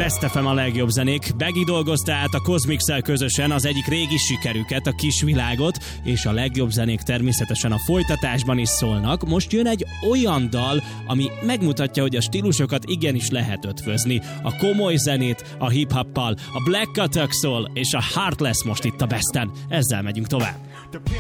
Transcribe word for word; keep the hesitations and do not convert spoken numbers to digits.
Best ef em a legjobb zenék. Begi dolgozta át a Cosmix-szel közösen az egyik régi sikerüket, a Kisvilágot, és a legjobb zenék természetesen a folytatásban is szólnak. Most jön egy olyan dal, ami megmutatja, hogy a stílusokat igenis lehet ötvözni. A komoly zenét a hip-hoppal, a Black Cat szól, és a Heartless most itt a Besten. Ezzel megyünk tovább.